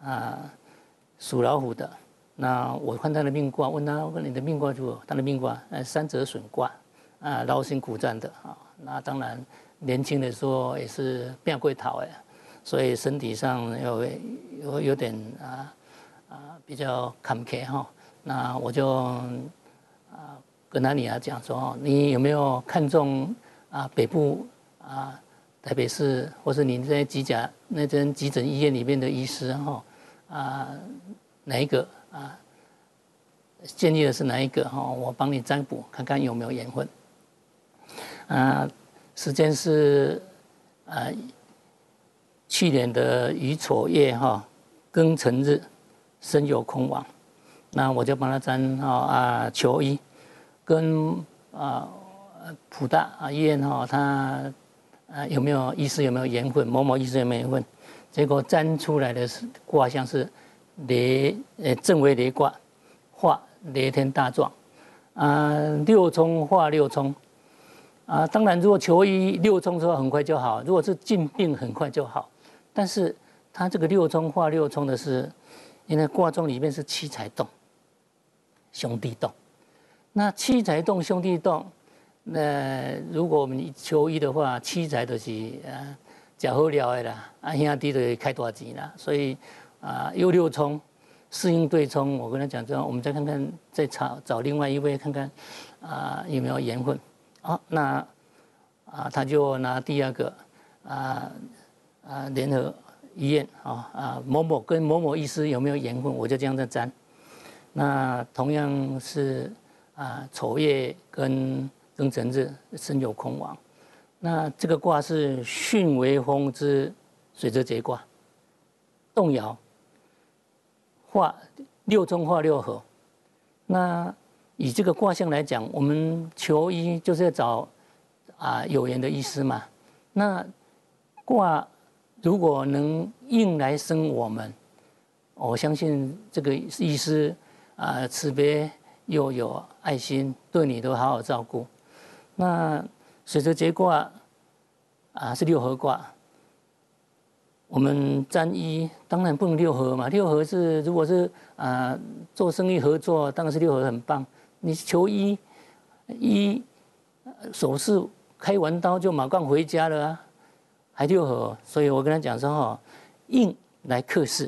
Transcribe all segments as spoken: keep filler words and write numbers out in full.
啊属老虎的。那我看他的命卦，问他问你的命卦如何？他的命卦呃三折损卦啊，劳心苦战的啊。那当然年轻的时候也是变贵桃哎，所以身体上有有有点啊啊比较坎坷哈。那我就啊跟他女儿讲说，你有没有看中啊北部啊台北市或是你在急甲那间急诊医院里面的医师哈啊哪一个？啊，建议的是哪一个哈？我帮你占卜看看有没有缘分。啊，时间是啊去年的乙丑月哈庚辰日，申酉空亡。那我就帮他占哈啊求医，跟啊普大啊医院哈他啊有没有医师有没有缘分？某某医师有没有缘分？结果占出来的是卦象是。雷呃正为雷卦，化雷天大壮，啊六冲化六冲，啊当然如果求医六冲的话很快就好，如果是进病很快就好，但是它这个六冲化六冲的是，因为卦中里面是七财动，兄弟动，那七财动兄弟动，那如果我们求医的话，七财就是啊假好了的啦，啊兄弟就开大钱啦，所以。啊，又六冲，适应对冲。我跟他讲，这样我们再看看，再找找另外一位看看，啊有没有缘分。好，那啊他就拿第二个，啊啊联合医院啊啊某某跟某某医师有没有缘分，我就这样在占。那同样是啊丑月跟庚辰日申酉空亡。那这个卦是巽为风之水泽节卦，动摇。化六冲化六合，那以这个卦象来讲，我们求医就是要找啊有缘的医师嘛。那卦如果能应来生我们，我相信这个医师啊慈悲又有爱心，对你都好好照顾。那水泽节卦啊是六合卦。我们占医当然不能六合嘛，六合是如果是啊、呃、做生意合作，当然是六合很棒。你求医，医手术开完刀就马上回家了啊，还六合，所以我跟他讲说哈，应来克事。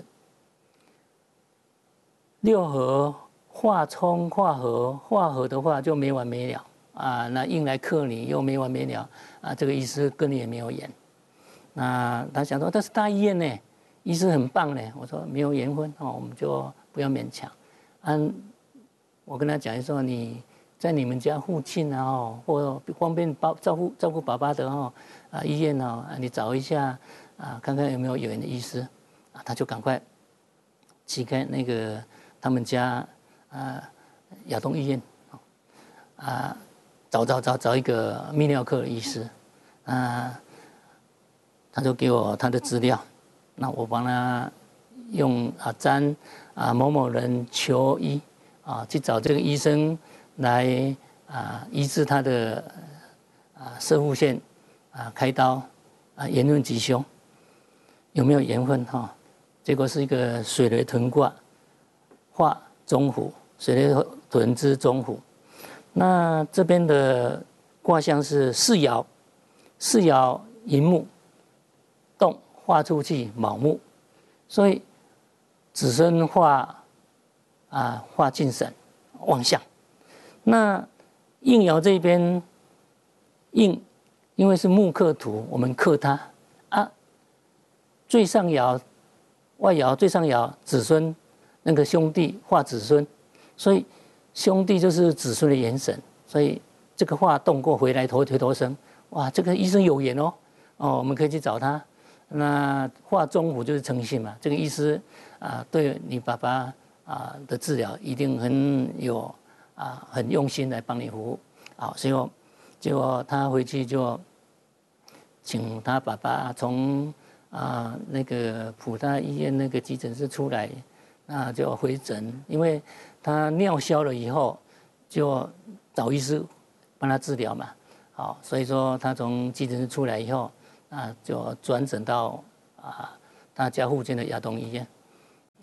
六合化冲化合，化合的话就没完没了啊，那应来克你又没完没了啊，这个意思跟你也没有缘。那他想说，这是大医院呢，医师很棒呢。我说没有缘分哦，我们就不要勉强。嗯，我跟他讲说，你在你们家附近啊，哦，或方便照照顾照顾爸爸的哦，啊医院哦，你找一下啊，看看有没有有缘的医师啊，他就赶快去看那个他们家啊亚东医院啊，找找找找一个泌尿科的医师啊。他就给我他的资料，那我帮他用啊占啊某某人求医啊去找这个医生来啊医治他的啊射护线啊开刀啊言论吉凶，有没有缘分哈？结果是一个水雷屯卦，化中虎，水雷屯之中虎。那这边的卦象是四爻，四爻寅木。动化出去卯木，所以子孙化啊化进神旺相。那应爻这边应，因为是木克土，我们克它啊。最上爻外爻最上爻子孙那个兄弟化子孙，所以兄弟就是子孙的元神，所以这个化动过回来头回头生，哇，这个医生有缘哦哦，我们可以去找他。那化中虎就是诚信嘛，这个医师啊，对你爸爸啊的治疗一定很有啊很用心来帮你服务啊，所以结果他回去就请他爸爸从啊那个普大医院那个急诊室出来，那就回诊，因为他尿消了以后就找医师帮他治疗嘛，好，所以说他从急诊室出来以后。啊，就转诊到啊他家附近的亚东医院。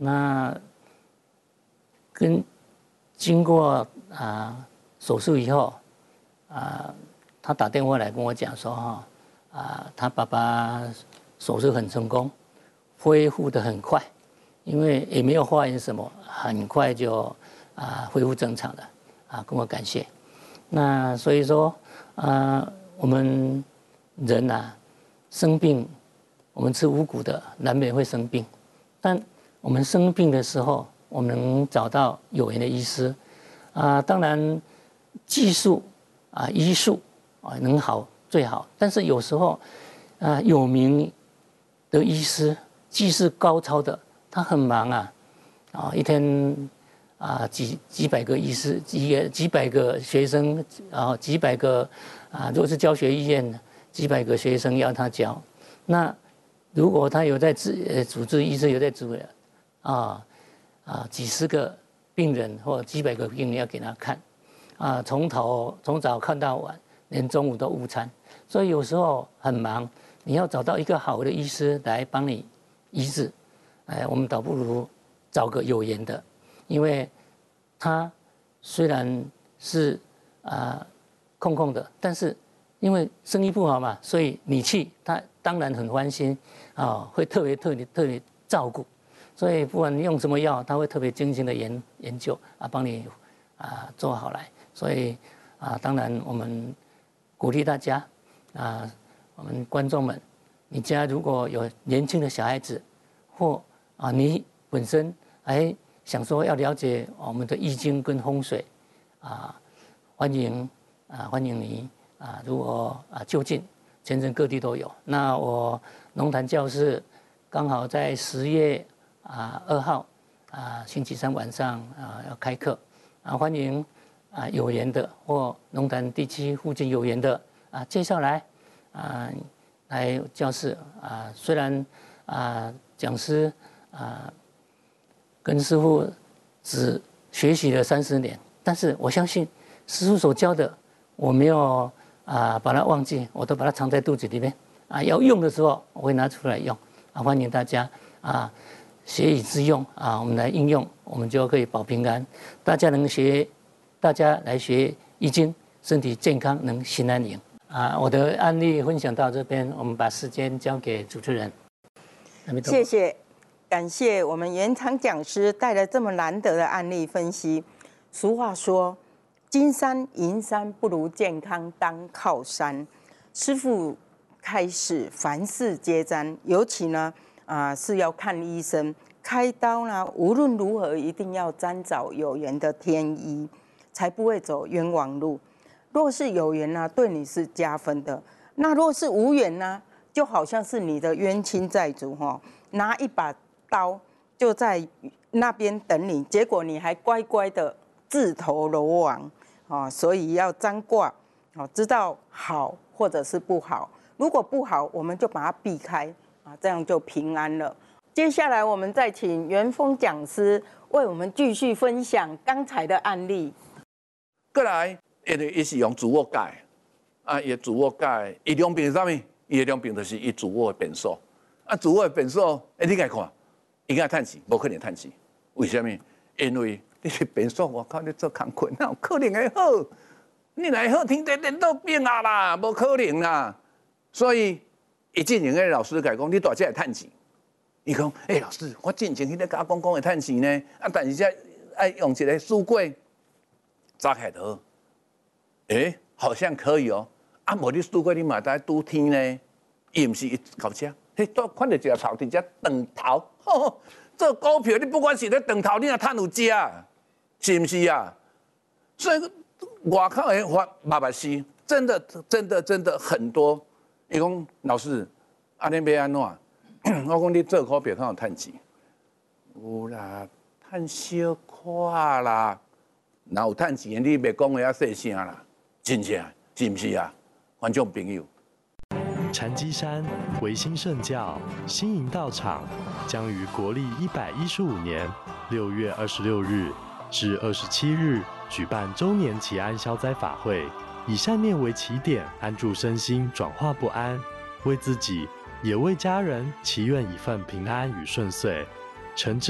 那跟经过啊手术以后啊，他打电话来跟我讲说哈啊，他爸爸手术很成功，恢复得很快，因为也没有化验什么，很快就啊恢复正常了啊，跟我感谢。那所以说啊，我们人啊生病，我们吃五谷的难免会生病，但我们生病的时候，我们能找到有缘的医师啊，当然技术啊医术啊能好最好，但是有时候啊有名的医师技术高超的，他很忙啊啊一天啊几几百个医师几几百个学生啊几百个啊如果是教学医院几百个学生要他教，那如果他有在治呃主治医师有在治啊啊几十个病人或几百个病人要给他看啊，从头从早看到晚，连中午都午餐，所以有时候很忙，你要找到一个好的医师来帮你医治，哎，我们倒不如找个有缘的，因为他虽然是啊空空的，但是因为生意不好嘛，所以你去他当然很欢心啊，会特别特别特别照顾，所以不管你用什么药，他会特别精心的研研究啊，帮你啊做好来。所以啊，当然我们鼓励大家啊，我们观众们，你家如果有年轻的小孩子，或啊你本身还想说要了解我们的易经跟风水啊，欢迎啊欢迎你啊，如果啊就近全省各地都有。那我龙潭教室刚好在十月啊二号啊星期三晚上啊要开课啊，欢迎啊有缘的或龙潭地区附近有缘的啊介绍来啊来教室啊，虽然啊讲师啊跟师父只学习了三十年，但是我相信师父所教的我没有啊把它忘记，我都把它藏在肚子里面啊，要用的时候我会拿出来用啊，欢迎大家啊学以致用啊，我们来应用，我们就可以保平安。大家能学，大家来学易经，身体健康，能心安宁啊。我的案例分享到这边，我们把时间交给主持人。 谢谢，感谢我们原场讲师带来这么难得的案例分析。俗话说，金山银山不如健康当靠山。师父开始凡事皆沾，尤其呢啊、呃、是要看医生开刀呢，无论如何一定要沾找有缘的天医，才不会走冤枉路。若是有缘呢，对你是加分的；那若是无缘呢，就好像是你的冤亲债主哈，拿一把刀就在那边等你，结果你还乖乖的自投罗网啊！所以要占卦，啊，知道好或者是不好。如果不好，我们就把它避开啊，这样就平安了。接下来我们再请元丰讲师为我们继续分享刚才的案例。 过来，因为伊是用自我界，啊，伊自我界，伊两边是啥物？伊的两边就是伊自我的变数。啊，自我的变数，哎，你来看，伊敢趁钱，无可能趁钱。为什么？因为你的变数，我靠，你做工课，哪有可能会好？你来好天地颠倒变啊啦，无可能啦。所以，伊进前个老师甲伊讲，你大只会趁钱。伊讲，哎、欸，老师，我进前迄个甲我讲讲会趁钱呢，啊，但是才爱用一个书柜扎开头，哎、欸，好像可以哦。啊，无你书柜你嘛在拄天呢，伊毋是伊搞车，嘿，都看到一个头，直接断头。吼，做股票你不管是咧断头，你也趁有食，是毋是啊？所以外口的法麻麻西，真的真的真的很多。伊讲老师，安尼要安怎？我讲你做股票敢有趁钱？有啦，趁小块啦，哪有趁钱？你别讲话遐细声啦，真正是毋是啊？观众朋友， 禅机山维新圣教新营道场将于国历一百一十五年六月二十六日至二十七日举办周年祈安消灾法会，以善念为起点，安住身心，转化不安，为自己也为家人祈愿一份平安与顺遂。诚挚